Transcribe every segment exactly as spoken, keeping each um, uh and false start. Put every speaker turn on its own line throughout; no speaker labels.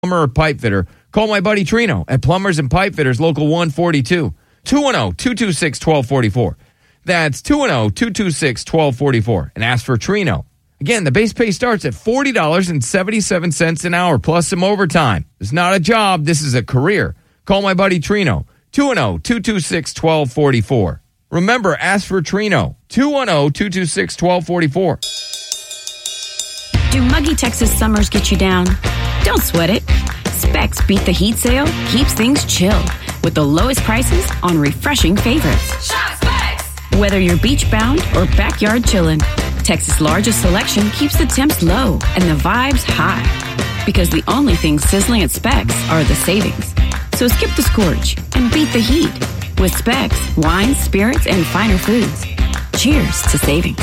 plumber or pipe fitter, call my buddy Trino at Plumbers and Pipe Fitters Local one forty-two. two one zero, two two six, one two four four. That's two one zero, two two six, one two four four. And ask for Trino. Again, the base pay starts at forty dollars and seventy-seven cents an hour plus some overtime. It's not a job. This is a career. Call my buddy Trino. two one zero, two two six, one two four four. Remember, ask for Trino. two one zero, two two six, one two four four.
Do muggy Texas summers get you down? Don't sweat it. Specs Beat the Heat sale keeps things chill with the lowest prices on refreshing favorites.
Shop Specs!
Whether you're beach-bound or backyard chillin', Texas' largest selection keeps the temps low and the vibes high. Because the only things sizzling at Specs are the savings. So skip the scorch and beat the heat with Specs, wines, spirits, and finer foods. Cheers to savings.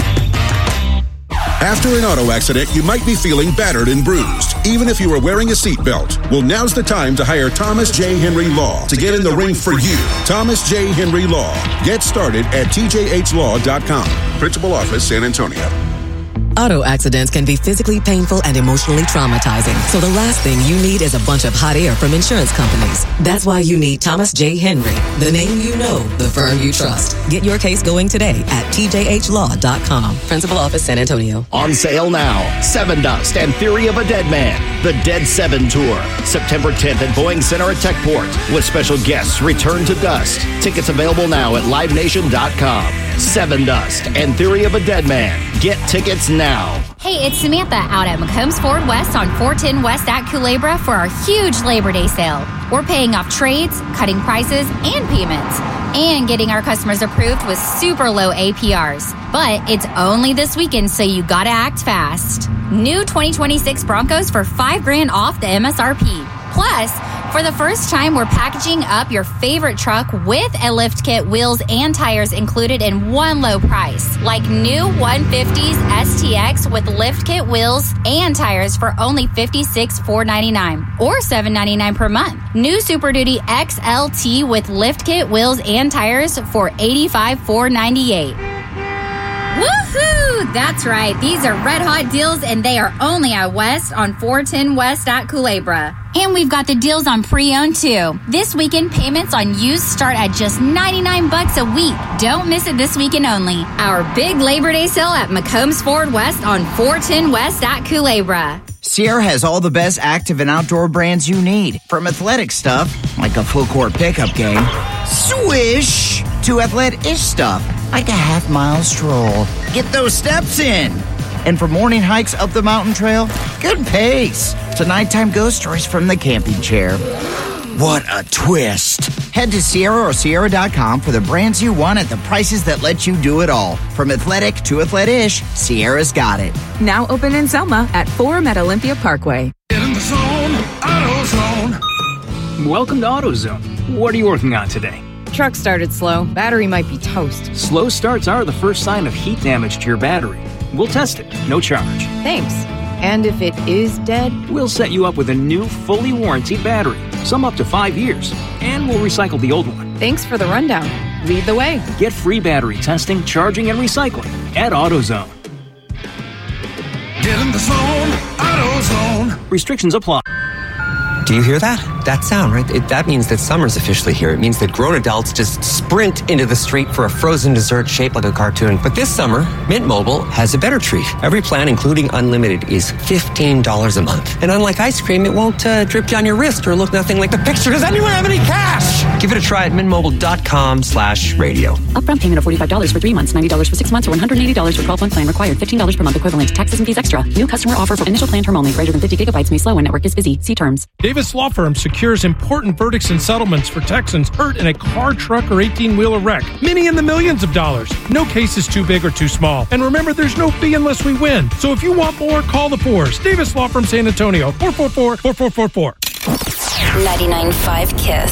After an auto accident, you might be feeling battered and bruised, even if you were wearing a seatbelt. Well, now's the time to hire Thomas J. Henry Law to get in the ring for you. Thomas J. Henry Law. Get started at T J H law dot com. Principal Office, San Antonio.
Auto accidents can be physically painful and emotionally traumatizing. So the last thing you need is a bunch of hot air from insurance companies. That's why you need Thomas J. Henry, the name you know, the firm you trust. Get your case going today at T J H law dot com. Principal Office, San Antonio.
On sale now, Seven Dust and Theory of a Dead Man, the Dead Seven Tour. September tenth at Boeing Center at Techport with special guests Return to Dust. Tickets available now at live nation dot com. Seven Dust and Theory of a Dead Man. Get tickets now.
Hey, it's Samantha out at McCombs Ford West on four ten West at Culebra for our huge Labor Day sale. We're paying off trades, cutting prices, and payments, and getting our customers approved with super low A P Rs. But it's only this weekend, so you gotta act fast. New twenty twenty-six Broncos for five grand off the M S R P. Plus, for the first time, we're packaging up your favorite truck with a lift kit, wheels, and tires included in one low price. Like new one fifties S T X with lift kit, wheels, and tires for only fifty-six thousand four hundred ninety-nine dollars or seven hundred ninety-nine dollars per month. New Super Duty X L T with lift kit, wheels, and tires for eighty-five thousand four hundred ninety-eight dollars. Woohoo! That's right. These are red hot deals, and they are only at West on four ten West at Culebra. And we've got the deals on pre-owned too. This weekend, payments on used start at just ninety-nine bucks a week. Don't miss it this weekend only. Our big Labor Day sale at McCombs Ford West on four ten West at Culebra.
Sierra has all the best active and outdoor brands you need. From athletic stuff, like a full court pickup game, swish, to athletic-ish stuff, like a half mile stroll. Get those steps in. And for morning hikes up the mountain trail, good pace. To nighttime ghost stories from the camping chair. What a twist. Head to Sierra or Sierra dot com for the brands you want at the prices that let you do it all. From athletic to athletic-ish, Sierra's got it.
Now open in Selma at Forum at Olympia Parkway.
Get in the zone, AutoZone.
Welcome to AutoZone. What are you working on today?
Truck started slow. Battery might be toast.
Slow starts are the first sign of heat damage to your battery. We'll test it, no charge.
Thanks. And if it is dead?
We'll set you up with a new, fully warranted battery, some up to five years, and we'll recycle the old one.
Thanks for the rundown. Lead the way.
Get free battery testing, charging, and recycling at AutoZone.
Get in the zone, AutoZone.
Restrictions apply.
Do you hear that? That sound, right? It, that means that summer's officially here. It means that grown adults just sprint into the street for a frozen dessert shaped like a cartoon. But this summer, Mint Mobile has a better treat. Every plan, including unlimited, is fifteen dollars a month. And unlike ice cream, it won't uh, drip down your wrist or look nothing like the picture. Does anyone have any cash? Give it a try at mintmobile.com slash radio.
Upfront payment of forty-five dollars for three months, ninety dollars for six months, or one hundred eighty dollars for twelve-month plan required. fifteen dollars per month equivalent. Taxes and fees extra. New customer offer for initial plan term only. Greater than fifty gigabytes may slow when network is busy. See terms.
Davis Law Firm secures important verdicts and settlements for Texans hurt in a car, truck, or eighteen-wheeler wreck. Many in the millions of dollars. No case is too big or too small. And remember, there's no fee unless we win. So if you want more, call the Fours. Davis Law Firm San Antonio, four four four, four four four four.
ninety-nine point five Kiss.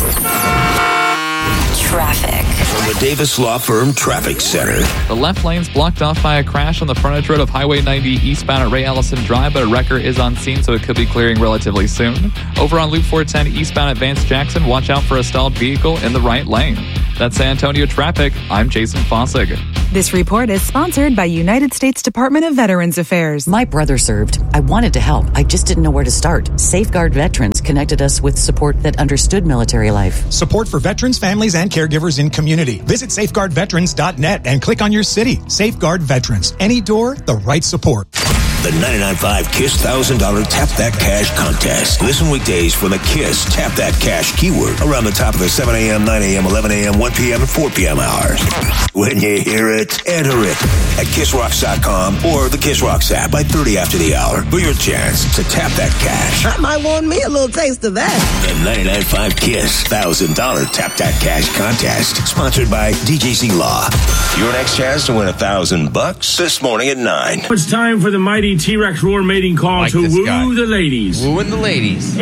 Traffic.
From the Davis Law Firm Traffic Center.
The left lane's blocked off by a crash on the frontage road of Highway ninety eastbound at Ray Allison Drive, but a wrecker is on scene, so it could be clearing relatively soon. Over on Loop four ten eastbound at Vance Jackson, watch out for a stalled vehicle in the right lane. That's San Antonio traffic. I'm Jason Fossig.
This report is sponsored by United States Department of Veterans Affairs.
My brother served. I wanted to help. I just didn't know where to start. Safeguard Veterans connected us with support that understood military life.
Support for veterans, families, and caregivers in community. Visit safeguard veterans dot net and click on your city. Safeguard Veterans. Any door, the right support.
The ninety-nine point five KISS one thousand dollars Tap That Cash contest. Listen weekdays for the KISS Tap That Cash keyword around the top of the seven a.m., nine a.m., eleven a.m., one p.m., and four p.m. hours. When you hear it, enter it at kiss rocks dot com or the Kiss Rocks app by thirty after the hour for your chance to tap that cash.
I might want me a little taste of that.
The ninety-nine point five KISS one thousand dollars Tap That Cash contest, sponsored by D J C Law. Your next chance to win a thousand bucks this morning at nine.
It's time for the mighty T-Rex roar mating call
like
to woo
guy.
the ladies.
Wooing the ladies.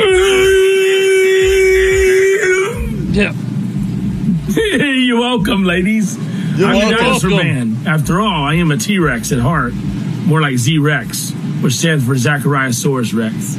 Yeah. You're welcome, ladies.
You're
I'm
welcome.
the dinosaur man. After all, I am a T-Rex at heart. More like Z-Rex, which stands for Zachariasaurus Rex.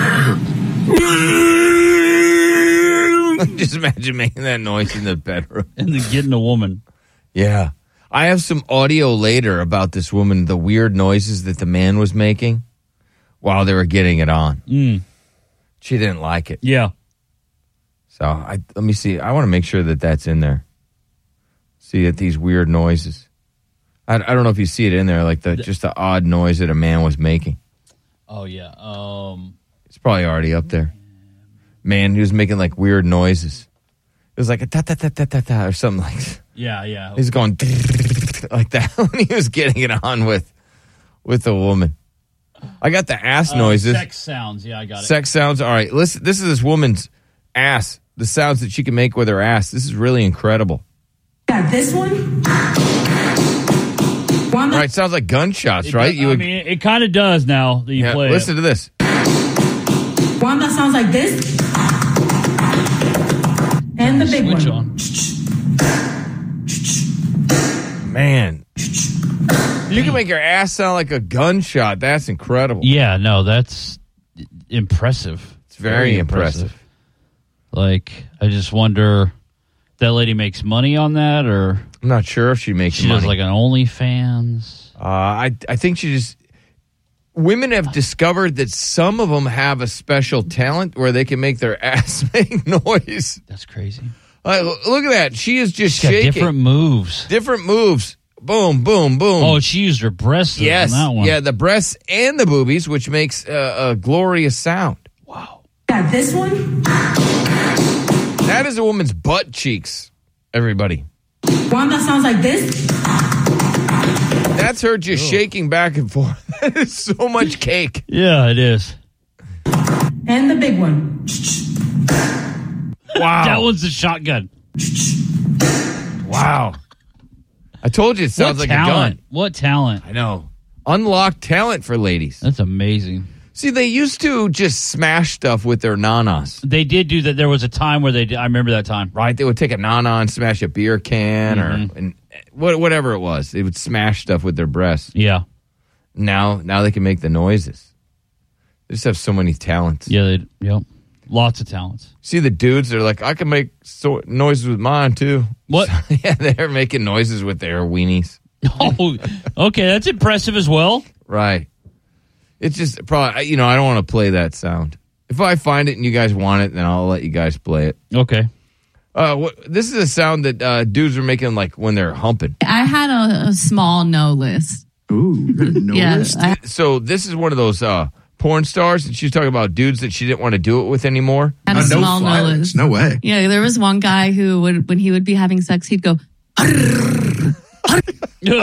Just imagine making that noise in the bedroom.
And then getting a woman.
Yeah. I have some audio later about this woman, the weird noises that the man was making while they were getting it on.
Mm.
She didn't like it.
Yeah.
So I let me see. I want to make sure that that's in there. See that these weird noises. I, I don't know if you see it in there, like the just the odd noise that a man was making.
Oh, yeah. Um,
it's probably already up there. Man, he was making like weird noises. It was like a ta ta ta ta ta ta or something like that.
Yeah, yeah.
He's going like that when he was getting it on with with a woman. I got the ass
uh,
noises.
Sex sounds. Yeah, I got it.
Sex sounds. All right. Listen, this is this woman's ass. The sounds that she can make with her ass. This is really incredible.
Got this one.
All right. Sounds like gunshots,
It
right?
does-
You
I
would,
mean, it kind of does now that you
yeah,
play
listen
it.
to this.
One that sounds like this. And the big
Switch
one.
on.
Man. You can make your ass sound like a gunshot. That's incredible.
Yeah, no, that's impressive.
It's very impressive.
Like, I just wonder, that lady makes money on that, or
I'm not sure if she makes
she
money.
does like an OnlyFans.
Uh, I I think she just. Women have discovered that some of them have a special talent where they can make their ass make noise.
That's crazy.
Uh, look at that. She is just
She's got
shaking.
different moves.
Different moves. Boom, boom, boom.
Oh, she used her breasts
yes.
on that one.
Yeah, the breasts and the boobies, which makes uh, a glorious sound.
Wow.
Got this one.
That is a woman's butt cheeks, everybody.
One that sounds like this.
That's her just shaking back and forth. That is so much cake.
Yeah, it is.
And the big one.
Wow.
That one's a shotgun.
Wow. I told you it sounds
what
like
talent?
a gun.
What talent?
I know. Unlocked talent for ladies.
That's amazing.
See, they used to just smash stuff with their nanas.
They did do that. There was a time where they did. I remember that time.
Right? They would take a nana and smash a beer can
Mhm.
or and whatever it was. They would smash stuff with their breasts.
Yeah.
Now, now they can make the noises. They just have so many talents.
Yeah, they, yep. Lots of talents.
See the dudes, they're like, I can make so- noises with mine too.
What?
So, yeah, they're making noises with their weenies.
Oh, okay. That's impressive as well.
Right. It's just probably, you know, I don't want to play that sound. If I find it and you guys want it, then I'll let you guys play it.
Okay.
Uh, what, this is a sound that uh, dudes are making like when they're humping.
I had a, a small no list.
Ooh, no
Yeah, list? I-
So this is one of those uh, porn stars, and she's talking about dudes that she didn't want to do it with anymore.
Had a small no list.
No way.
Yeah, there was one guy who would, when he would be having sex, he'd go.
Can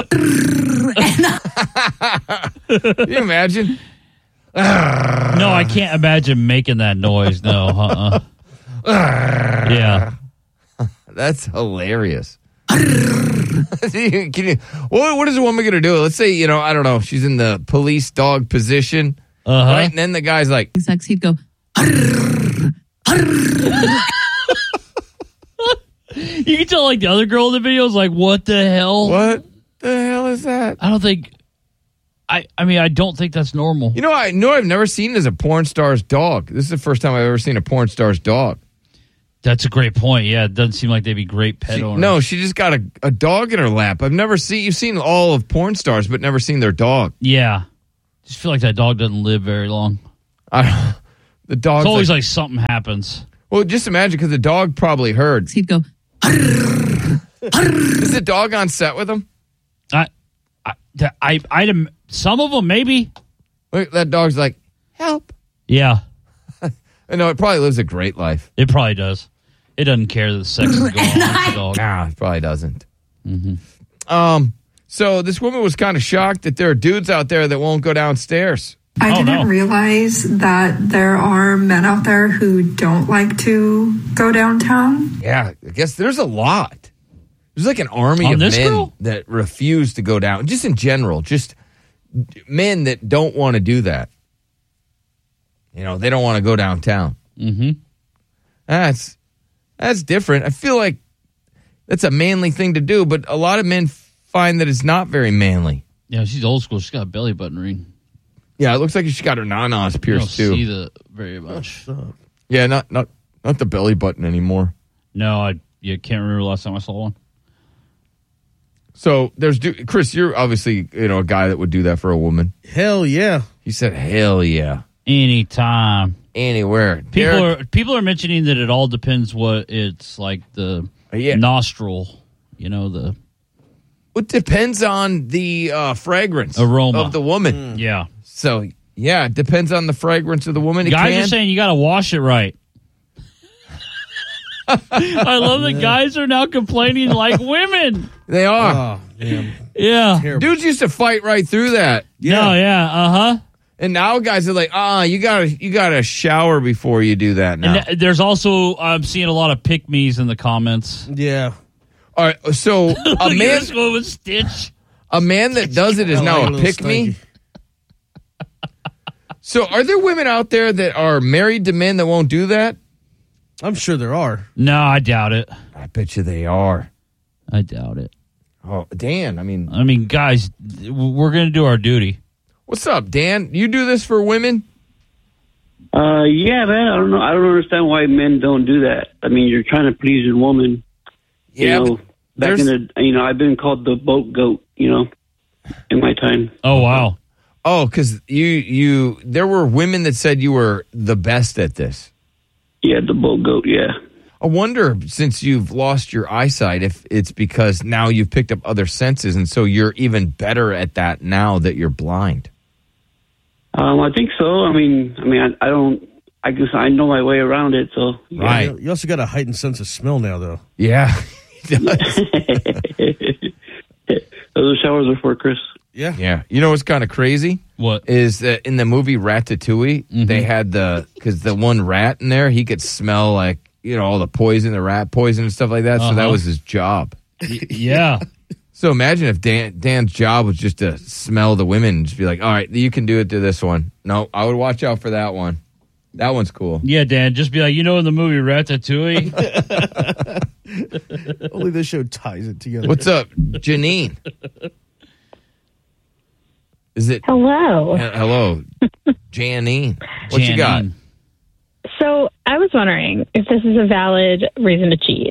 you imagine?
No, I can't imagine making that noise. No. Uh-uh. Yeah.
That's hilarious. Can you, what, what is a woman going to do? Let's say, you know, I don't know, she's in the police dog position,
uh-huh.
right? And then the guy's like,
sex, he'd go.
You can tell, like, the other girl in the video is like, what the hell?
What the hell is that?
I don't think, I I mean, I don't think that's normal.
You know, I know I've never seen as a porn star's dog. This is the first time I've ever seen a porn star's dog.
That's a great point. Yeah, it doesn't seem like they'd be great pet
She,
owners.
no, she just got a, a dog in her lap. I've never seen, you've seen all of porn stars, but never seen their dog.
Yeah. Just feel like that dog doesn't live very long.
I, the dog's
It's always
like,
like something happens.
well, just imagine because the dog probably heard.
He'd go,
Is the dog on set with him?
I, I, I, I'd, im- some of them maybe.
Look, that dog's like, help.
Yeah,
I know, it probably lives a great life.
it probably does. It doesn't care that the sex is going on with the dog.
Nah, it probably doesn't. Um, so this woman was kind of shocked that there are dudes out there that won't go downstairs.
I
Oh,
didn't
no.
realize that there are men out there who don't like to go downtown.
Yeah, I guess there's a lot. There's like an army
On
of
this
men
girl?
that refuse to go down. Just in general, just men that don't want to do that. You know, they don't want to go downtown.
Mm-hmm.
That's that's different. I feel like that's a manly thing to do, but a lot of men find that it's not very manly.
Yeah, she's old school. She's got a belly button ring.
Yeah, it looks like she got her nanas
You don't
pierced too.
see the very much.
Yeah, not not not the belly button anymore.
No, I yeah, can't remember the last time I saw one.
So there's du- Chris. You're obviously you know a guy that would do that for a woman.
Hell yeah.
He said, "Hell yeah,
Anytime.
anywhere."
People
Derek-
are people are mentioning that it all depends what it's like the
Yeah.
nostril, you know, the
It depends on the uh, fragrance
aroma
of the woman.
Yeah.
So yeah, it depends on the fragrance of the woman. It
Guys
can-
are saying you got to wash it right. I love that guys are now complaining like women.
They are.
Oh, damn.
Yeah.
Terrible.
Dudes used to fight right through that.
No, yeah, uh huh.
And now guys are like, ah, you gotta you gotta shower before you do that now.
And th- there's also I'm seeing a lot of pick me's in the comments.
Yeah.
All right, so
Look
a
at
man
this one with Stitch.
a man that does it is
I
now
like
a
little
pick me.
stinky.
So are there women out there that are married to men that won't do that?
I'm sure there are.
No, I doubt it.
I bet you they are.
I doubt it.
Oh, Dan, I mean,
I mean, guys, w- we're going to do our duty.
what's up, Dan? You do this for women?
Uh, yeah, man. I don't know. I don't understand why men don't do that. I mean, you're trying to please your woman.
Yeah,
You know,
but
back in
there's-
the, you know, I've been called the boat goat. You know, in my time.
Oh, wow.
Oh, because you you there were women that said you were the best at this.
Yeah, the boat goat. Yeah.
I wonder, since you've lost your eyesight, if it's because now you've picked up other senses, and so you're even better at that now that you're blind.
Um, I think so. I mean, I mean, I, I don't. I guess I know my way around it. So yeah.
Right.
You you also got a heightened sense of smell now, though.
Yeah. he does.
Those showers are for Chris.
Yeah.
Yeah. You know what's kind of crazy?
What?
Is that in the movie Ratatouille, they had the, because the one rat in there, he could smell like, you know, all the poison, the rat poison and stuff like that. So that
Uh-huh.
was his job.
Yeah.
So imagine if Dan, Dan's job was just to smell the women and just be like, all right, you can do it to this one. No, I would watch out for that one. That one's cool.
Yeah, Dan, just be like, you know, in the movie Ratatouille.
Only this show ties it together.
What's up, Janine? Is it?
Hello.
Uh, hello, Janine. What you got?
Janine.
So I was wondering if this is a valid reason to cheat.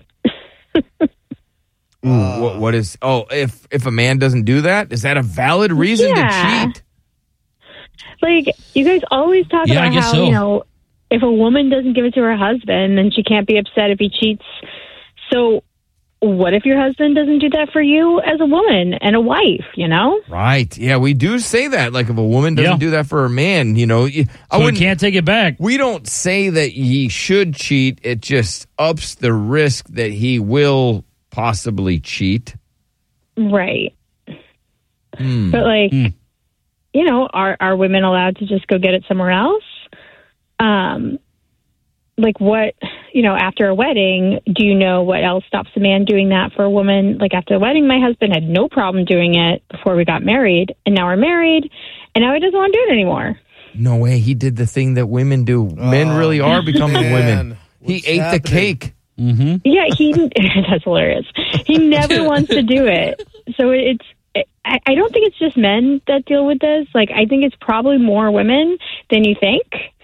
Ooh, what, what is? Oh, if if a man doesn't do that, is that a valid reason
Yeah.
to cheat?
Like, you guys always talk
Yeah, I
about
guess
how,
so.
you know, if a woman doesn't give it to her husband, then she can't be upset if he cheats. So what if your husband doesn't do that for you as a woman and a wife, you know?
Right. Yeah, we do say that. Like if a woman doesn't
Yeah.
do that for a man, you know, you, I
So we
wouldn't.
can't take it back.
We don't say that he should cheat. It just ups the risk that he will possibly cheat.
Right.
Hmm.
But, like,
Hmm.
you know, are, are women allowed to just go get it somewhere else? Um, like what, you know, after a wedding, do you know what else stops a man doing that for a woman? Like after the wedding, my husband had no problem doing it before we got married, and now we're married, and now he doesn't want to do it anymore.
No way. He did the thing that women do. Men
Oh,
really are becoming
man.
women. He
What's
ate
happening?
the cake.
Mm-hmm.
Yeah, he, that's hilarious. He never wants to do it. So it's, I, I don't think it's just men that deal with this. Like, I think it's probably more women than you think.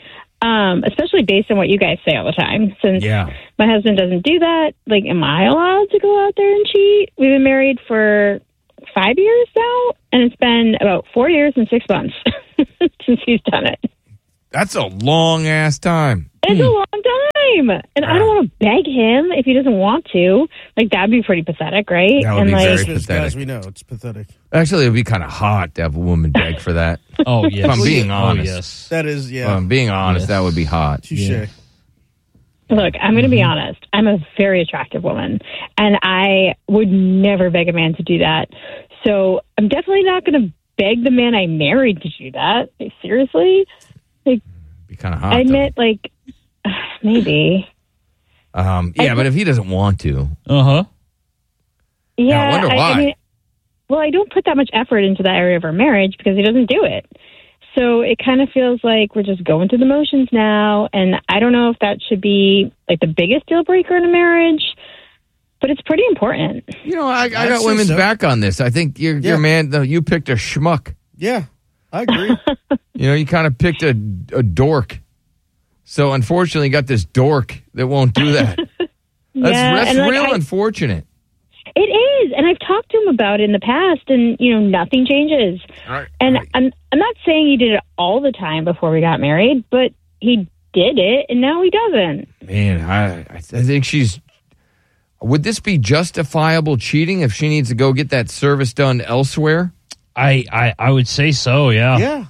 Um, especially based on what you guys say all the time. Since
Yeah.
my husband doesn't do that, like, am I allowed to go out there and cheat? We've been married for five years now, and it's been about four years and six months since he's done it.
That's a long ass time.
It's a long time, and I don't want to beg him if he doesn't want to. Like, that'd be pretty pathetic, right?
That would
and
be
like,
very
As
pathetic.
guys we know, it's pathetic.
Actually, it would be kind of hot to have a woman beg for that.
Oh, yes.
If I'm being
Oh,
honest.
yes.
That is,
If
yeah.
I'm being honest,
Yes.
that would be hot.
Touche.
Yeah.
Look, I'm going to
Mm-hmm.
be honest. I'm a very attractive woman, and I would never beg a man to do that. So I'm definitely not going to beg the man I married to do that. Like, seriously? Like,
Be kind of hot.
I admit, like, maybe.
though. Um, yeah,
I-
but if he doesn't want to,
Uh huh.
Yeah,
I wonder
I,
why.
I mean, well, I don't put that much effort into that area of our marriage because he doesn't do it. So it kind of feels like we're just going through the motions now, and I don't know if that should be like the biggest deal breaker in a marriage, but it's pretty important.
you know, I, I
I'd
got
say
women's
so.
back on this. I think your
Yeah.
your man, though, you picked a schmuck.
Yeah, I agree.
You know, you kind of picked a, a dork. So unfortunately, you got this dork that won't do that. That's,
Yeah,
that's
and, like,
real
I-
unfortunate.
It is, and I've talked to him about it in the past, and you know, nothing changes.
Right,
And
right.
I'm I'm not saying he did it all the time before we got married, but he did it, and now he doesn't.
Man, I, I think she's. Would this be justifiable cheating if she needs to go get that service done elsewhere?
I, I, I would say so, yeah.
yeah.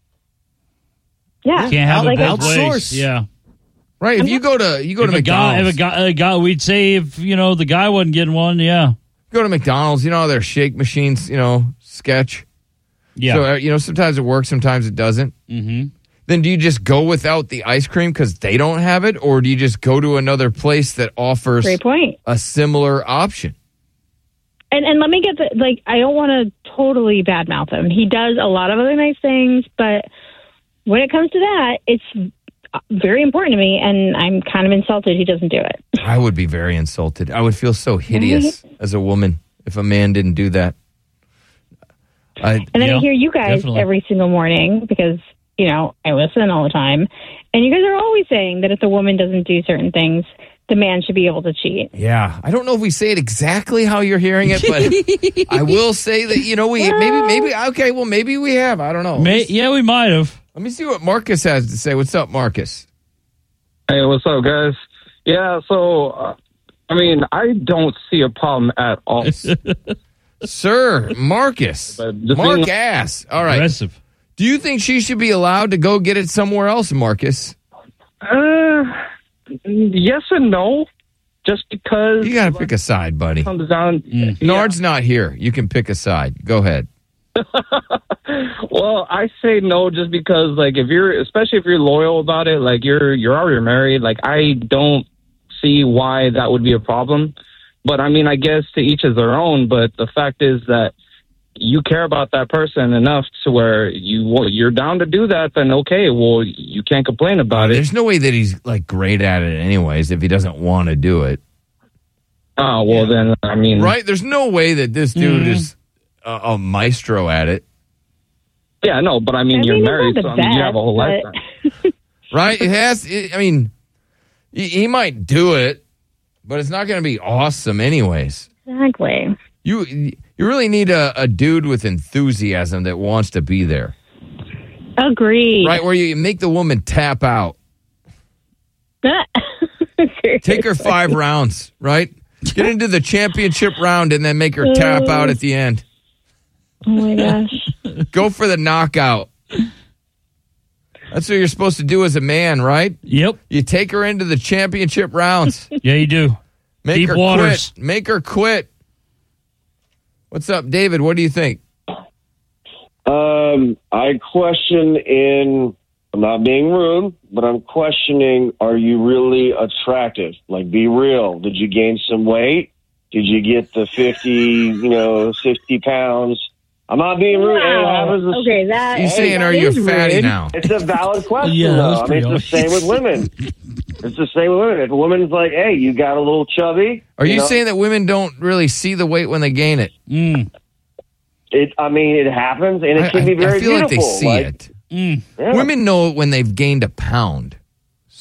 Yeah,
Can't have
like,
it both
outsource.
ways. Yeah.
Right. If you go to you go
if
to
a guy,
McDonald's,
if a guy, a guy, we'd say if, you know, the guy wasn't getting one, yeah.
go to McDonald's. You know how their shake machines, you know, sketch.
Yeah.
So uh, you know, sometimes it works, sometimes it doesn't.
Mm-hmm.
Then do you just go without the ice cream because they don't have it, or do you just go to another place that offers
great point.
a similar option?
And and let me get the like. I don't want to totally badmouth him. He does a lot of other nice things, but when it comes to that, it's very important to me, and I'm kind of insulted he doesn't do it.
I would be very insulted. I would feel so hideous as a woman if a man didn't do that. I,
And then
Yeah,
I hear you guys
definitely.
every single morning because, you know, I listen all the time. And you guys are always saying that if the woman doesn't do certain things, the man should be able to cheat.
yeah, I don't know if we say it exactly how you're hearing it, but I will say that, you know, we maybe, maybe, okay, well, maybe we have. I don't know.
May, yeah, we might have.
Let me see what Marcus has to say. What's up, Marcus?
Hey, what's up, guys? Yeah, so, uh, I mean, I don't see a problem at all.
Sir, Marcus.
But just
Mark
being-
ass. All right.
Aggressive.
Do you think she should be allowed to go get it somewhere else, Marcus?
Uh, yes and no. Just because
You got to pick a side, buddy.
it comes down.
Nard's not here. You can pick a side. Go ahead.
Well, I say no just because, like, if you're, especially if you're loyal about it, like, you're you're already married. Like, I don't see why that would be a problem. But I mean, I guess to each is their own. But the fact is that you care about that person enough to where you well, you're down to do that. Then okay, well, you can't complain about it.
There's no way that he's like great at it, anyways. If he doesn't want to do it,
Oh well, then I mean,
right? There's no way that this dude
Mhm.
is a, a maestro at it,
Yeah, no, but I mean,
I
you're
mean, he's
married,
not
so
the
I mean, you have a whole
best,
lifetime.
right? It has. It, I mean, he, he might do it, but it's not going to be awesome, anyways.
Exactly.
You you really need a, a dude with enthusiasm that wants to be there,
Agreed.
right? Where you make the woman tap out. Take her five rounds, right? Get into the championship round and then make her tap out at the end.
Oh my gosh.
Go for the knockout. That's what you're supposed to do as a man, right?
Yep.
You take her into the championship rounds.
Yeah, you do.
Make
Deep
her
waters.
quit. Make her quit. What's up, David? What do you think?
Um, I question in, I'm not being rude, but I'm questioning, are you really attractive? Like, be real. Did you gain some weight? Did you get the fifty, you know, sixty pounds? I'm not being rude. Hey,
Wow.
how does this-
Okay, that
He's saying,
that
are you a
is
fatty
rude.
now?
It's a valid question,
Yeah, that was
though. I mean,
pretty
it's the same with women. It's the same with women. If a woman's like, hey, you got a little chubby.
Are you,
know,
saying that women don't really see the weight when they gain it?
Mm.
It, I mean, it happens, and it
I,
can be
I-
very
I feel
beautiful.
like they see
Like,
it.
Mm.
yeah.
Women know it when they've gained a pound.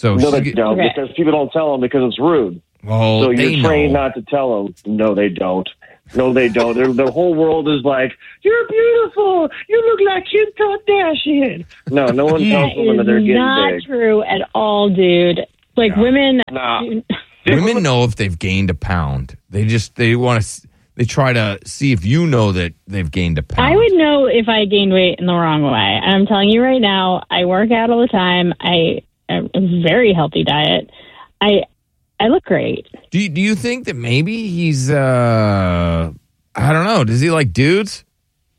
So
no,
she
they
get-
don't
Okay.
because people don't tell them because it's rude.
Well,
so
they
you're trained
know.
not to tell them. No, they don't. No, they don't. Their their whole world is like, you're beautiful. You look like Kim Kardashian. No, no one tells
That
women that they're
is
getting
not
big.
true at all, dude. Like women.
Nah.
Women know if they've gained a pound. They just they want to. They try to see if you know that they've gained a pound.
I would know if I gained weight in the wrong way. I'm telling you right now, I work out all the time. I have a very healthy diet. I I look great.
Do you, do you think that maybe he's uh I don't know, does he like dudes?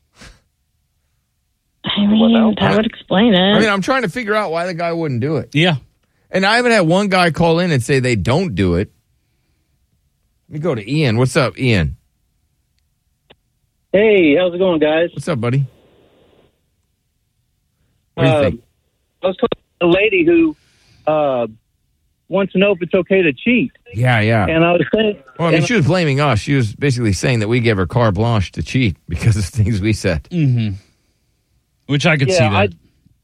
I mean, that would explain it.
I mean, I'm trying to figure out why the guy wouldn't do it.
Yeah.
And I haven't had one guy call in and say they don't do it. Let me go to Ian. What's up, Ian?
Hey, how's it going, guys?
What's up, buddy? What do you
Uh,
think?
I was talking to a lady who uh, wants to know if it's okay to cheat.
Yeah, yeah.
And I was saying,
Well, I mean,
and-
she was blaming us. She was basically saying that we gave her carte blanche to cheat because of things we said.
Mm-hmm. Which I could
Yeah,
see that.
I-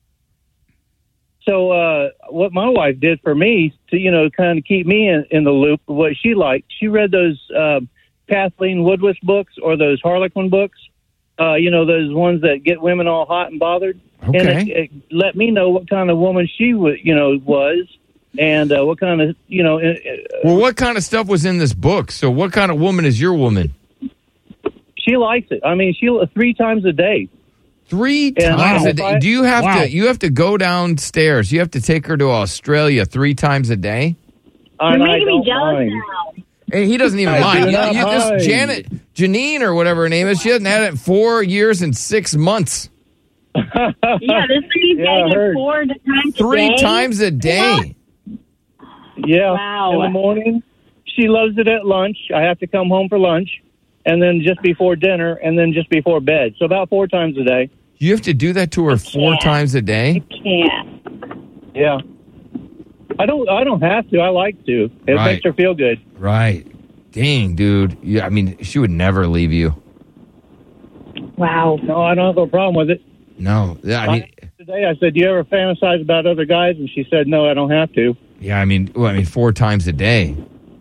so uh, what my wife did for me to, you know, kind of keep me in, in the loop of what she liked, she read those uh, Kathleen Woodward books or those Harlequin books, uh, you know, those ones that get women all hot and bothered. And
Okay.
it, it let me know what kind of woman she was, you know, was and uh, what kind of, you know, uh,
Well, what kind of stuff was in this book? So what kind of woman is your woman?
she likes it. I mean, she three times a day.
Three
And
times
I-
a day. Do you have
Wow.
to you have to go downstairs? You have to take her to Australia three times a day?
And I don't mind.
And he doesn't even
I
mind.
do
You-
not
you- this
mind.
Janet, Janine, or whatever her name is, she hasn't had it in four years and six months.
Yeah, this lady's
Yeah, I
getting it
heard.
four times
Three
a day.
times a day.
Yeah.
Wow.
In the morning, she loves it at lunch. I have to come home for lunch, and then just before dinner, and then just before bed. So about four times a day.
You have to do that to her four times a day?
Can't.
Yeah. I don't. I don't have to. I like to. It
Right.
makes her feel good.
Right. Dang, dude. Yeah, I mean, she would never leave you.
Wow.
No, I don't have a problem with it.
No. Yeah, I mean,
Today I said, "Do you ever fantasize about other guys?" And she said, "No, I don't have to."
yeah, I mean, well, I mean, four times a day.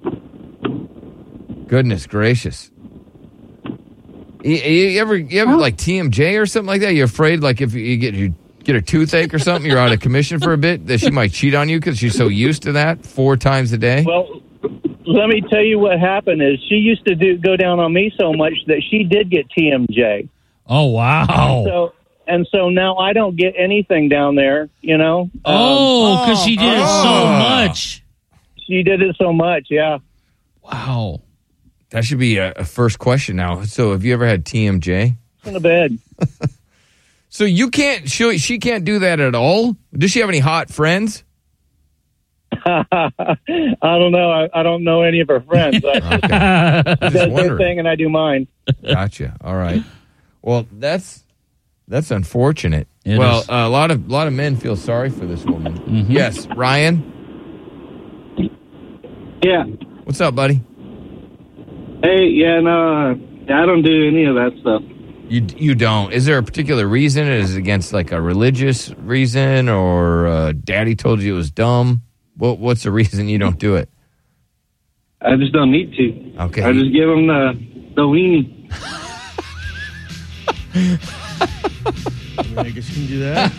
Goodness gracious. You, you ever, you ever like T M J or something like that? You afraid, like, if you get you get a toothache or something, you're out of commission for a bit, that she might cheat on you because she's so used to that four times a day?
Well, let me tell you what happened. Is she used to do go down on me so much that she did get T M J.
Oh, wow.
So and so now I don't get anything down there. You know.
Oh, because she did it so
Oh.
much.
She did it so much. Yeah.
Wow.
That should be a, a first question now. So, have you ever had T M J?
In the bed.
So you can't, she, she can't do that at all? Does she have any hot friends?
I don't know. I, I don't know any of her friends. I,
Okay.
she does their
wondering.
thing and I do mine.
Gotcha. All right. Well, that's that's unfortunate.
It
well,
is.
a lot of lot of men feel sorry for this woman. Yes, Ryan.
Yeah.
What's up, buddy?
Hey, yeah, no, I don't do any of that stuff.
You you don't. Is there a particular reason? Is it against like a religious reason, or uh, Daddy told you it was dumb? What what's the reason you don't do it?
I just don't need to.
Okay.
I just give them the the weenie.
I guess you can do that.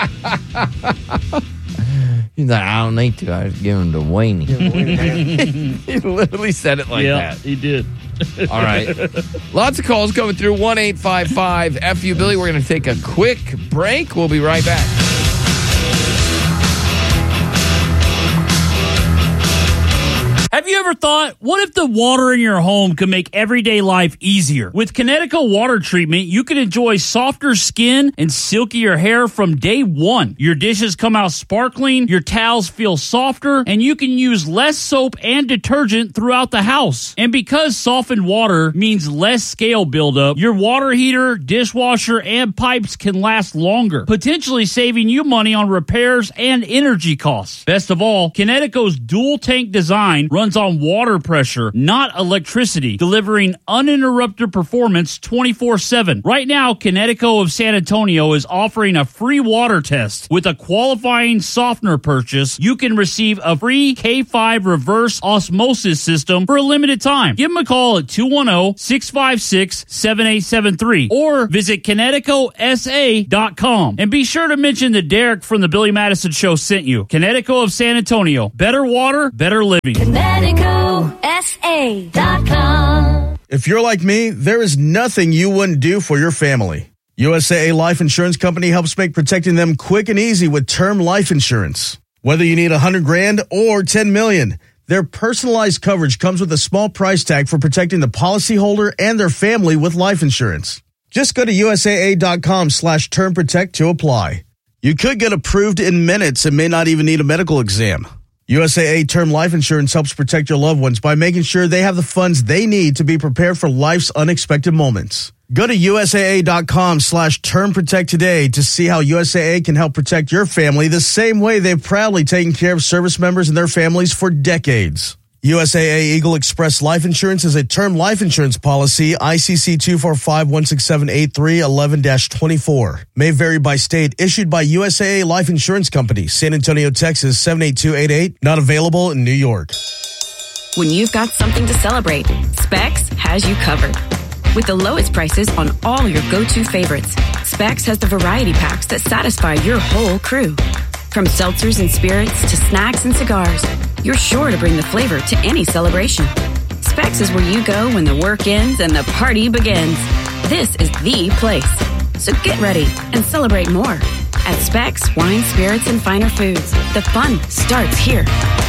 He's like, I don't need to. I just give him the weenie. He literally said it like
yeah,
that.
he did.
All right. Lots of calls coming through. one eight five five F U Billy. We're going to take a quick break. We'll be right back.
Have you ever thought, what if the water in your home could make everyday life easier? With Connecticut water treatment, you can enjoy softer skin and silkier hair from day one. Your dishes come out sparkling, your towels feel softer, and you can use less soap and detergent throughout the house. And because softened water means less scale buildup, your water heater, dishwasher, and pipes can last longer, potentially saving you money on repairs and energy costs. Best of all, Connecticut's dual tank design runs runs on water pressure, not electricity, delivering uninterrupted performance twenty-four seven. Right now, Kinetico of San Antonio is offering a free water test. With a qualifying softener purchase, you can receive a free K five reverse osmosis system for a limited time. Give them a call at two one zero, six five six, seven eight seven three or visit Kinetico S A dot com. And be sure to mention that Derek from the Billy Madison Show sent you. Kinetico of San Antonio. Better water, better living.
Kinetico S A dot com.
If you're like me, there is nothing you wouldn't do for your family. U S A A Life Insurance Company helps make protecting them quick and easy with term life insurance. Whether you need one hundred grand or ten million, their personalized coverage comes with a small price tag for protecting the policyholder and their family with life insurance. Just go to U S A A dot com slash term protect to apply. You could get approved in minutes and may not even need a medical exam. U S A A Term Life Insurance helps protect your loved ones by making sure they have the funds they need to be prepared for life's unexpected moments. Go to U S A A dot com slash term protect today to see how U S A A can help protect your family the same way they've proudly taken care of service members and their families for decades. U S A A Eagle Express Life Insurance is a term life insurance policy, I C C two four five one six seven eight three one one dash twenty-four. May vary by state. Issued by U S A A Life Insurance Company, San Antonio, Texas, seven eight two eight eight. Not available in New York.
When you've got something to celebrate, Specs has you covered. With the lowest prices on all your go-to favorites, Specs has the variety packs that satisfy your whole crew. From seltzers and spirits to snacks and cigars, you're sure to bring the flavor to any celebration. Specs is where you go when the work ends and the party begins. This is the place. So get ready and celebrate more. At Specs Wine, Spirits, and Finer Foods, the fun starts here.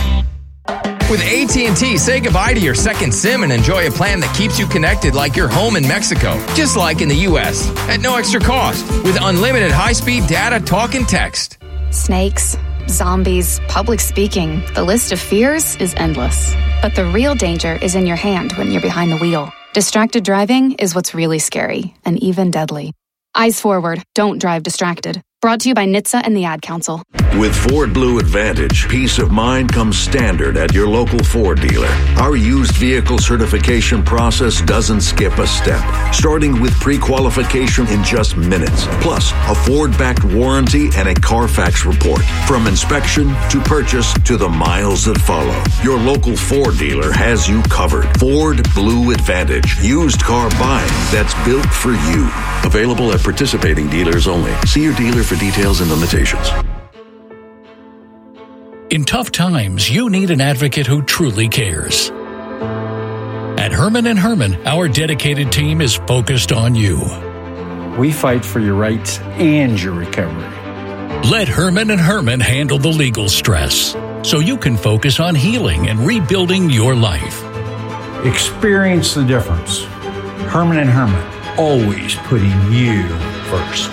With A T and T, say goodbye to your second SIM and enjoy a plan that keeps you connected like you're home in Mexico, just like in the U S, at no extra cost, with unlimited high-speed data, talk, and text.
Snakes, zombies, public speaking, the list of fears is endless. But the real danger is in your hand when you're behind the wheel. Distracted driving is what's really scary and even deadly. Eyes forward, don't drive distracted. Brought to you by N H T S A and the Ad Council.
With Ford Blue Advantage, peace of mind comes standard at your local Ford dealer. Our used vehicle certification process doesn't skip a step, starting with pre-qualification in just minutes, plus a Ford-backed warranty and a Carfax report. From inspection to purchase to the miles that follow, your local Ford dealer has you covered. Ford Blue Advantage, used car buying that's built for you. Available at participating dealers only. See your dealer for details and limitations.
In tough times, you need an advocate who truly cares. At Herman and Herman, our dedicated team is focused on you.
We fight for your rights and your recovery.
Let Herman and Herman handle the legal stress so you can focus on healing and rebuilding your life.
Experience the difference. Herman and Herman, always putting you first.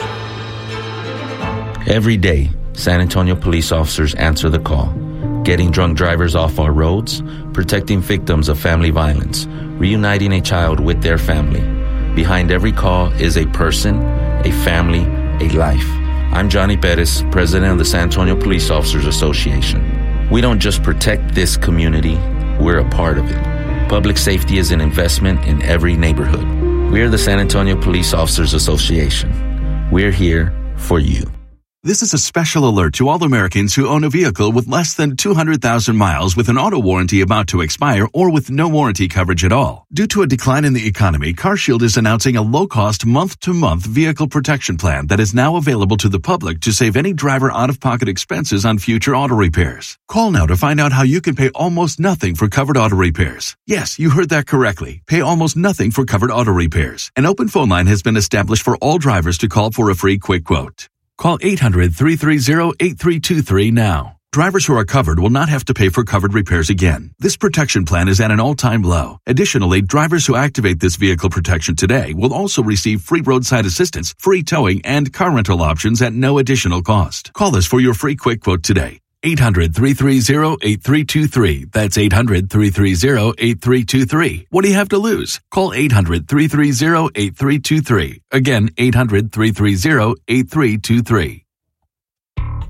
Every day, San Antonio police officers answer the call, getting drunk drivers off our roads, protecting victims of family violence, reuniting a child with their family. Behind every call is a person, a family, a life. I'm Johnny Perez, president of the San Antonio Police Officers Association. We don't just protect this community, we're a part of it. Public safety is an investment in every neighborhood. We're the San Antonio Police Officers Association. We're here for you.
This is a special alert to all Americans who own a vehicle with less than two hundred thousand miles with an auto warranty about to expire or with no warranty coverage at all. Due to a decline in the economy, CarShield is announcing a low-cost month-to-month vehicle protection plan that is now available to the public to save any driver out-of-pocket expenses on future auto repairs. Call now to find out how you can pay almost nothing for covered auto repairs. Yes, you heard that correctly. Pay almost nothing for covered auto repairs. An open phone line has been established for all drivers to call for a free quick quote. Call eight hundred, three three zero, eight three two three now. Drivers who are covered will not have to pay for covered repairs again. This protection plan is at an all-time low. Additionally, drivers who activate this vehicle protection today will also receive free roadside assistance, free towing, and car rental options at no additional cost. Call us for your free quick quote today. eight hundred, three three zero, eight three two three. That's eight hundred, three three zero, eight three two three. What do you have to lose? Call eight hundred, three three zero, eight three two three. Again, eight hundred, three three zero, eight three two three.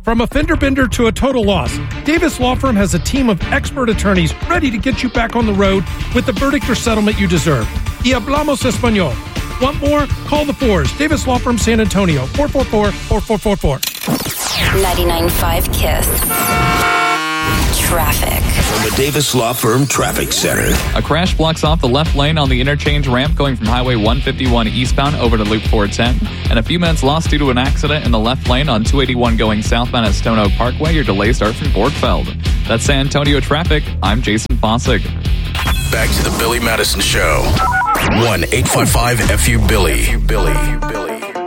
From a fender bender to a total loss, Davis Law Firm has a team of expert attorneys ready to get you back on the road with the verdict or settlement you deserve. Y hablamos español. Want more? Call the fours. Davis Law Firm San Antonio, four four four, four four four four.
ninety-nine point five KISS. Traffic.
From the Davis Law Firm Traffic Center.
A crash blocks off the left lane on the interchange ramp going from Highway one fifty-one eastbound over to Loop four ten. And a few minutes lost due to an accident in the left lane on two eighty-one going southbound at Stone Oak Parkway. Your delays start from Borgfeld. That's San Antonio traffic. I'm Jason Fossig.
Back to the Billy Madison Show. one eight five five F U Billy. Billy. Billy.